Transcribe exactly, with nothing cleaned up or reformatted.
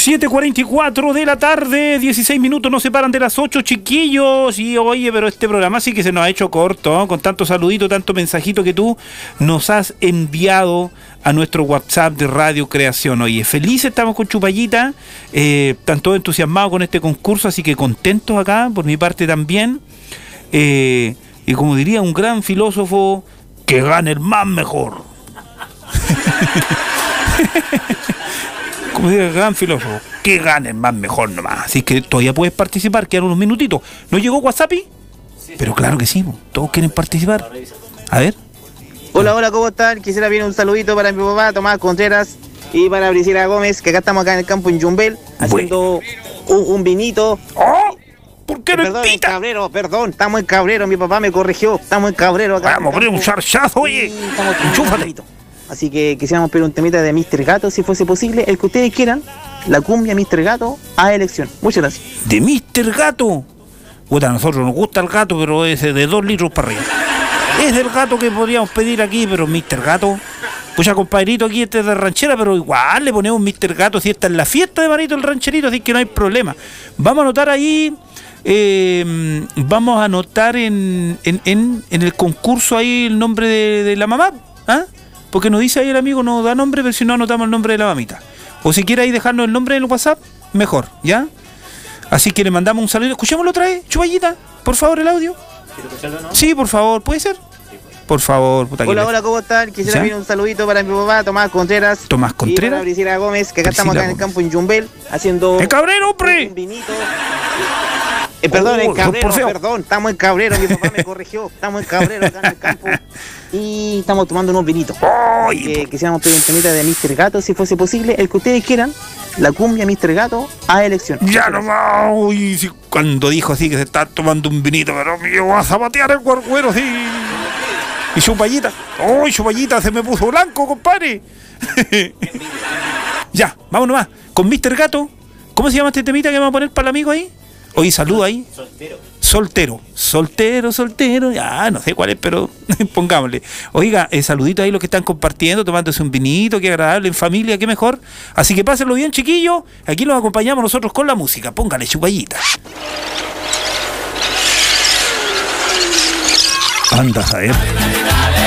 siete cuarenta y cuatro de la tarde, dieciséis minutos nos separan de las ocho, chiquillos. Y oye, pero este programa sí que se nos ha hecho corto, ¿no? Con tanto saludito, tanto mensajito que tú nos has enviado a nuestro WhatsApp de Radio Creación. Oye, felices estamos con Chupallita, eh, están todos entusiasmados con este concurso, así que contentos acá, por mi parte también. Eh, y como diría un gran filósofo, que gane el más mejor. Como dice el gran filósofo, que ganen más mejor nomás. Así que todavía puedes participar, quedan unos minutitos. ¿No llegó WhatsApp? Sí, pero claro que sí, todos quieren participar. A ver. Hola, hola, ¿cómo están? Quisiera pedir un saludito para mi papá, Tomás Contreras, y para Priscila Gómez, que acá estamos acá en el campo en Yumbel, haciendo un, un vinito. ¡Oh! ¿Por qué no Perdón, en Cabrero, perdón, estamos en Cabrero, mi papá me corrigió, estamos en Cabrero acá. Vamos a poner un charchazo, oye. Enchúfate. Así que quisiéramos pedir un temita de mister Gato, si fuese posible, el que ustedes quieran, la cumbia mister Gato, a elección. Muchas gracias. ¿De mister Gato? Puta, a nosotros nos gusta el gato, pero es de dos litros para arriba. Es del gato que podríamos pedir aquí, pero mister Gato. Pues ya, compadrito, aquí este es de ranchera, pero igual le ponemos mister Gato si está en la fiesta de Marito el rancherito, así que no hay problema. Vamos a anotar ahí, eh, vamos a anotar en, en, en, en el concurso ahí el nombre de, de la mamá, ¿ah? Porque nos dice ahí el amigo, nos da nombre, pero si no anotamos el nombre de la mamita. O si quiere ahí dejarnos el nombre en el WhatsApp, mejor, ¿ya? Así que le mandamos un saludo. Escuchémoslo otra vez, Chupallita, por favor, el audio. ¿Quiero escucharlo, no? Sí, por favor, ¿puede ser? Sí, pues. Por favor, puta. Hola, hola, ¿cómo están? Quisiera pedir un saludito para mi papá, Tomás Contreras. Tomás Contreras. Y para Priscila Gómez, que acá Priscila estamos acá en el campo en Yumbel, haciendo... ¡El Cabrero, hombre! Un vinito. Eh, perdón, oh, en Cabrero, por perdón, estamos en Cabrero, mi papá me corrigió, estamos en Cabrero acá en el campo y estamos tomando unos vinitos. Oh, que quisiéramos pedir un temita de mister Gato, si fuese posible, el que ustedes quieran, la cumbia mister Gato, a elección. Ya nomás, uy, si, cuando dijo así que se está tomando un vinito, pero me llevó a zapatear el cuercuero, sí. Y Chupallita, uy, Chupallita, se me puso blanco, compadre. Ya, vamos nomás, con mister Gato. ¿Cómo se llama este temita que vamos a poner para el amigo ahí? Oye, saludo ahí. Soltero. Soltero. Soltero, soltero. Ya, no sé cuál es, pero pongámosle. Oiga, eh, saludito ahí los que están compartiendo, tomándose un vinito, qué agradable, en familia, qué mejor. Así que pásenlo bien, chiquillos. Aquí los acompañamos nosotros con la música. Póngale, Chupallita. Anda a ver.